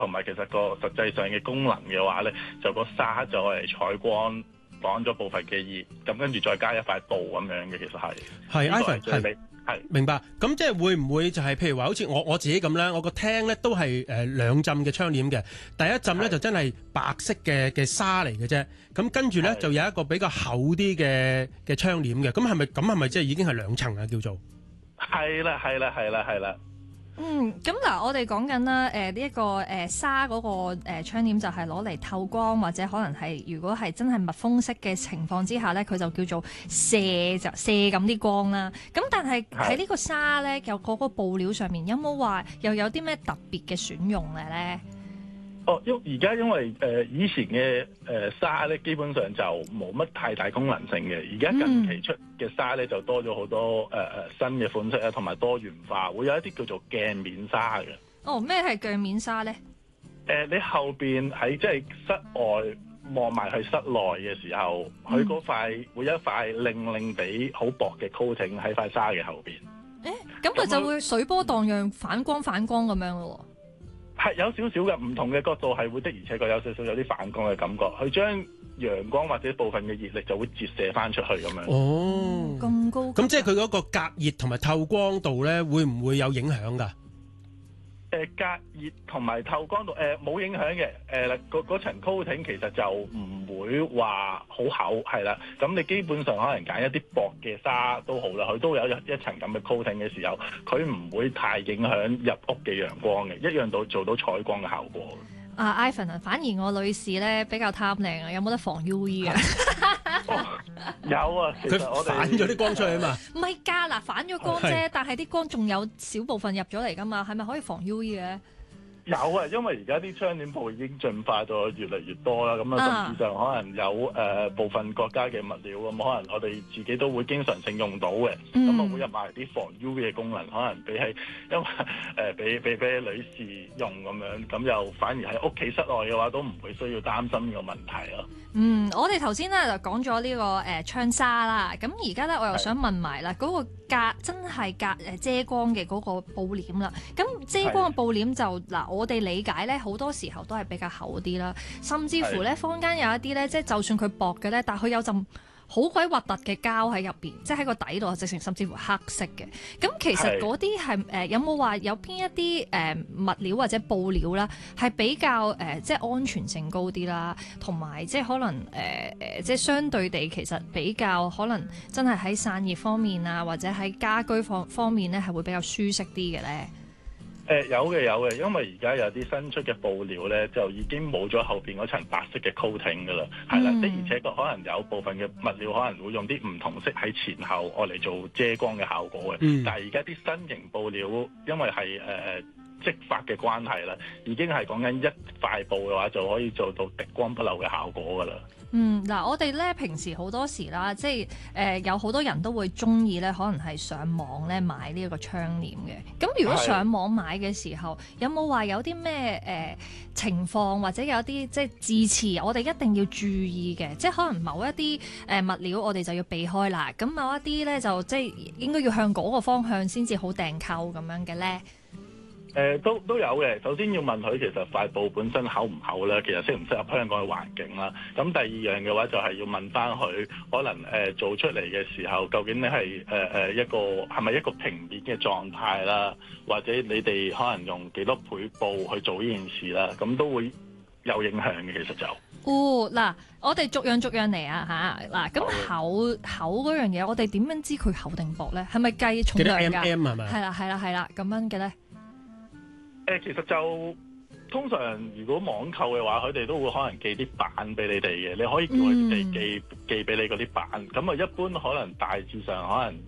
同埋其實個實際上嘅功能嘅話咧，就個紗就係採光擋咗部分嘅熱，咁跟住再加一塊布咁樣嘅，其實係 Ivan 係明白。咁即係會唔會就係譬如話好似我自己咁咧，我個廳咧都係兩浸嘅窗簾嘅，第一浸咧就真係白色嘅紗嚟嘅啫，咁跟住咧就有一個比較厚啲嘅窗簾嘅，咁係咪即係已經係兩層啊？叫做係啦。 咁嗱，我哋講緊啦，呢一個紗嗰個窗簾就係攞嚟透光，或者可能係如果係真係密封式嘅情況之下咧，佢就叫做射咁啲光啦。咁但係喺呢個紗咧，有嗰個布料上面有冇話又有啲咩特別嘅選用嘅咧？ 而家因為以前嘅紗咧，基本上就冇乜太大功能性嘅。而家近期出嘅紗咧，就多咗好多新嘅款式啊，同埋多元化，會有一啲叫做鏡面紗嘅。 咩係鏡面紗咧？ 你後邊喺即係室外望埋去室內嘅時候，佢嗰塊會有一塊令地好薄嘅 coating 喺塊紗嘅後邊。 咁佢就會水波蕩漾、反光咁樣咯。 係有少少嘅唔同嘅角度，係會的而且確有少少有啲反光嘅感覺，佢將陽光或者部分嘅熱力就會折射翻出去咁樣。 咁高級。 咁即係佢嗰個隔熱同埋透光度咧，會唔會有影響㗎？ 隔熱同埋透光度冇影響嘅。嗰層 coating 其實就唔會話好厚，係啦。咁你基本上可能揀一啲薄嘅紗都好啦，佢都有一層咁嘅 coating嘅時候，佢唔會太影響入屋嘅陽光嘅，一樣做到採光嘅效果。 Ivan 啊，反而我女士咧比較貪靚啊，有冇得防 UV 啊？ 有啊，其實我哋反咗啲光出去啊嘛。 唔係㗎，嗱反咗光啫，但係啲光仲有少部分入咗嚟㗎嘛，係咪可以防 UV 嘅？ 有啊，因為而家啲窗簾布已經進化到越嚟越多啦，咁甚至上可能有部分國家嘅物料咁，可能我哋自己都會經常性用到嘅，咁會入埋啲防 UV 嘅功能，可能比起因為俾女士用咁樣，咁又反而喺屋企室內嘅話都唔會需要擔心呢個問題咯。 我哋頭先咧就講咗呢個窗紗啦，咁而家咧我又想問埋啦，嗰個真係遮光嘅嗰個布簾啦，咁遮光嘅布簾就嗱，我哋理解咧好多時候都係比較厚啲啦，甚至乎咧坊間有一啲咧，即係就算佢薄嘅咧，但係佢有陣好鬼核突嘅膠喺入邊，即係喺個底度，直情甚至乎黑色嘅。咁其實嗰啲係有冇話有邊一啲物料或者布料啦，係比較即係安全性高啲啦，同埋即係可能即係相對地其實比較可能真係喺散熱方面啊，或者喺家居方面咧係會比較舒適啲嘅咧？ 有嘅，因為而家有啲新出嘅布料咧，就已經冇咗後邊嗰層白色嘅 coating 噶啦，係啦，的而且確可能有部分嘅物料可能會用啲唔同色喺前後愛嚟做遮光嘅效果嘅，但係而家啲新型布料因為係織法嘅關係啦，已經係講緊一塊布嘅話就可以做到滴光不漏嘅效果噶啦。 嗱，我哋咧平時好多時啦，即係有好多人都會中意咧，可能係上網咧買呢一個窗簾嘅。咁如果上網買嘅時候，有冇話有啲咩情況，或者有啲即係字詞，我哋一定要注意嘅？即係可能某一啲物料，我哋就要避開啦。咁某一啲咧，就即係應該要向嗰個方向先至好訂購咁樣嘅咧。 都有嘅。首先要問佢其實塊布本身厚唔厚咧，其實適唔適合香港嘅環境啦。咁第二樣嘅話就係要問翻佢，可能做出嚟嘅時候，究竟你係一個係咪一個平面嘅狀態啦，或者你哋可能用幾多倍布去做呢件事啦，咁都會有影響嘅。其實就嗱，我哋逐樣嚟啊嚇。嗱，咁厚嗰樣嘢，我哋點樣知佢厚定薄咧？係咪計重量㗎？ 幾多 mm 係咪？ 係啦，咁樣嘅咧。 其實就通常如果網購嘅話，佢哋都會可能寄啲板俾你哋嘅，你可以叫佢哋寄俾你嗰啲板。咁一般可能大致上可能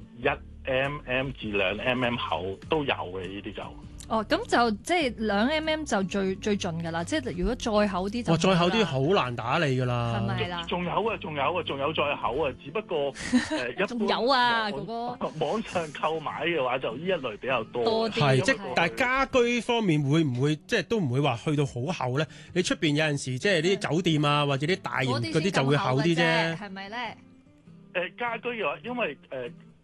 1mm 至2mm 厚都有嘅，呢啲就。 咁就即係2mm就最盡㗎啦。即係如果再厚啲就再厚啲好難打理㗎啦。 係咪啦？ 仲有再厚啊！只不過一般有啊，哥哥。 網上購買嘅話，就呢一類比較多啲。 係，即係但係家居方面會唔會即係都唔會話去到好厚咧？你出邊有陣時即係啲酒店啊，或者啲大型嗰啲就會厚啲啫。 係咪咧？ 家居嘅話，因為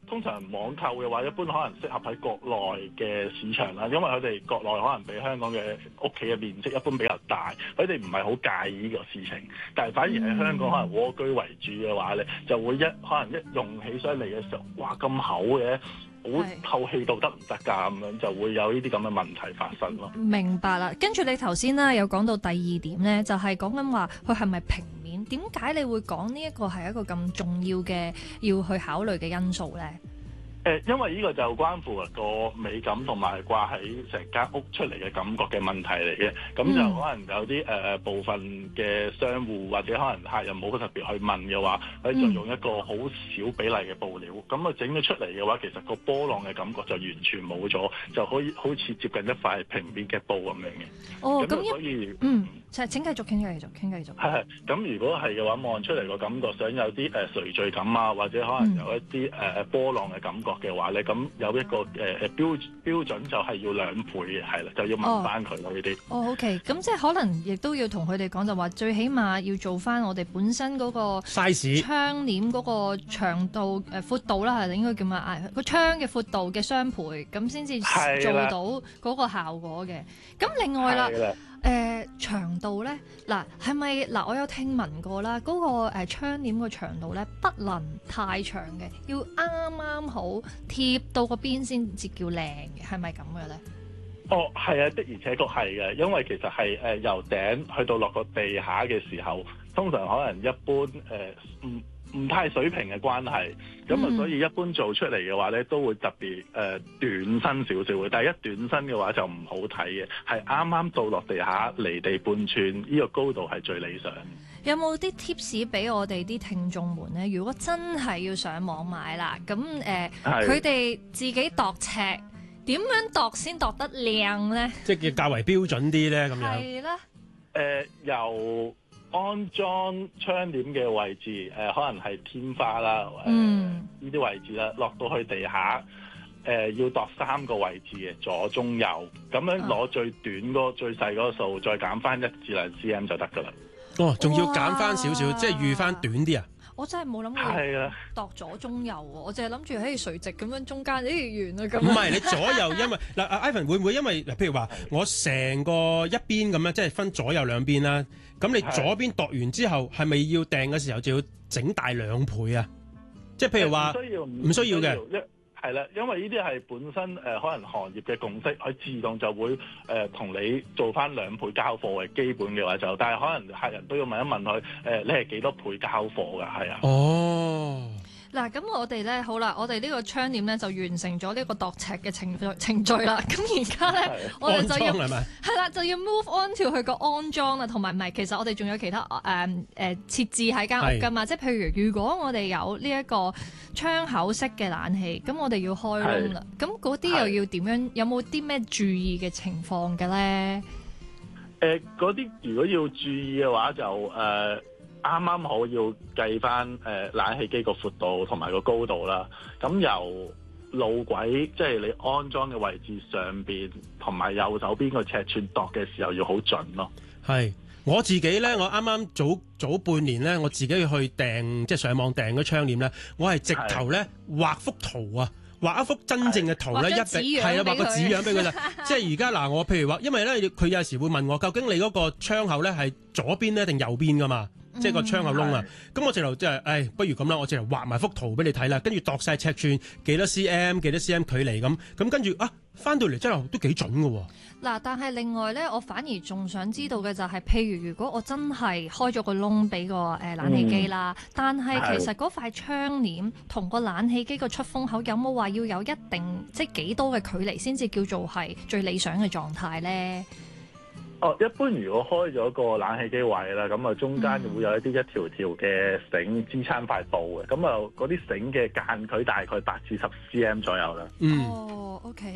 通常網購嘅話，一般可能適合喺國內嘅市場啦，因為佢哋國內可能比香港嘅屋企嘅面積一般比較大，佢哋唔係好介意呢個事情。但係反而喺香港可能蝸居為主嘅話咧，就會可能一用起上嚟嘅時候，哇咁厚嘅，好透氣度得唔得㗎？咁樣就會有呢啲咁嘅問題發生咯。 明白啦，跟住你頭先啦有講到第二點咧，就係講緊話佢係咪平面？點解你會講呢一個係一個咁重要嘅要去考慮嘅因素咧？ 因為呢個就關乎個美感同埋掛喺成間屋出嚟嘅感覺嘅問題嚟嘅，咁就可能有啲部分嘅商戶或者可能客人冇特別去問嘅話，佢就用一個好少比例嘅布料，咁整咗出嚟嘅話，其實個波浪嘅感覺就完全冇咗，就可以好似接近一塊平面嘅布咁樣嘅。 哦，咁所以請繼續傾繼續。 係咁，如果係嘅話，望出嚟個感覺想有啲垂墜感啊，或者可能有一啲波浪嘅感覺嘅話咧，咁有一個標準就係要2倍嘅，係啦，就要問翻佢咯呢啲。 OK， 咁即係可能亦都要同佢哋講，就話最起碼要做翻我哋本身嗰個 size 窗簾嗰個長度闊度啦，係應該叫乜？個窗嘅闊度嘅雙倍，咁先至做到嗰個效果嘅。咁另外啦。長度咧，嗱係咪嗱？我有聽聞過啦，嗰個窗簾個長度咧不能太長嘅，要啱啱好貼到個邊先至叫靚嘅，係咪咁嘅咧？ 哦，係啊，的而且確係嘅，因為其實係由頂去到落個地下嘅時候，通常可能一般唔太水平嘅關係，咁啊，所以一般做出嚟嘅話咧，都會特別短身少少嘅。但係一短身嘅話就唔好睇嘅，係啱啱到落地下離地半寸，呢個高度係最理想。 有冇啲 tips 俾我哋啲聽眾們咧？如果真係要上網買啦，咁佢哋自己度尺，點樣度先度得靚咧？即係較為標準啲咧，咁樣。 係啦。 由安裝窗簾嘅位置，可能係天花啦，呢啲位置啦，落到去地下，要度3個位置嘅左中右，咁樣攞最短最細嗰個數，再減翻1至2 cm 就得㗎啦。 哦，仲要減翻少少，即係預翻短啲啊！ 我真係冇諗過度左中右喎，我淨係諗住喺垂直咁樣中間，完啊咁。唔係你左右，因為嗱，Ivan 會唔會因為譬如話我成個一邊咁樣，即係分左右兩邊啦？咁你左邊度完之後，係咪要訂嘅時候就要整大2倍啊？即係譬如話唔需要嘅。 係啦，因為呢啲係本身可能行業嘅共識，佢自動就會同你做翻2倍交貨為基本嘅話就，但係可能客人都要問一問佢你係幾多倍交貨㗎？係啊。 哦。 嗱，咁我哋咧好啦，我哋呢個窗簾咧就完成咗呢個度尺嘅程序啦。咁而家咧，我哋就要係啦，就要 move on to 佢個安裝啦，同埋唔係，其實我哋仲有其他設置喺間屋㗎嘛。即係譬如果我哋有呢一個窗口式嘅冷氣，咁我哋要開窿啦。咁嗰啲又要點樣？有冇啲咩注意嘅情況嘅咧？ 嗰啲如果要注意嘅話就啱啱好要計翻冷氣機個闊度同埋個高度啦。咁由路軌即係你安裝嘅位置上邊同埋右手邊個尺寸度嘅時候要好準咯。 係我自己咧，我啱啱早半年咧，我自己去訂即係上網訂嗰窗簾咧，我係直頭咧畫幅圖啊，畫一幅真正嘅圖咧，畫個紙樣俾佢啦。即係而家嗱，我譬如話，因為咧佢有時會問我，究竟你嗰個窗口咧係左邊咧定右邊噶嘛？即係個窗口窿啊！咁我直頭即係，不如咁啦，我直頭畫埋幅圖俾你睇啦，跟住度晒尺寸，幾多 cm 幾多 cm 距離咁跟住翻到嚟真係都幾準㗎喎。 嗱，但係另外咧，我反而仲想知道嘅就係，譬如果我真係開咗個窿俾個冷氣機啦，但係其實嗰塊窗簾同個冷氣機個出風口有冇話要有一定即係幾多嘅距離先至叫做係最理想嘅狀態咧？ 一般如果開咗個冷氣機位啦，咁中間會有一條條嘅繩支撐塊布嘅，咁嗰啲繩嘅間距大概8至10 cm 左右啦。 OK，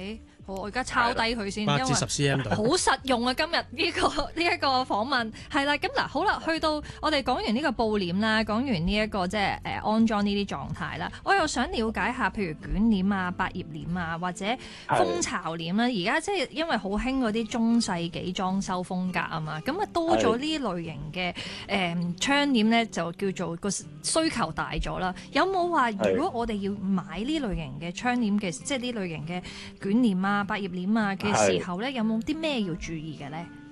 我而家抄低佢先，因為 8至10 cm 度好實用啊！今日呢一個訪問係啦，咁嗱好啦，去到我哋講完呢個布簾啦，講完呢一個即係安裝呢啲狀態啦，我又想了解下，譬如捲簾啊、百葉簾啊，或者蜂巢簾啦，而家即係因為好興嗰啲中世紀裝修風格啊嘛，咁啊多咗呢類型嘅窗簾咧，就叫做個需求大咗啦。有冇話如果我哋要買呢類型嘅窗簾嘅，即係呢類型嘅捲簾啊、百葉簾啊嘅時候咧，有冇啲咩要注意嘅咧？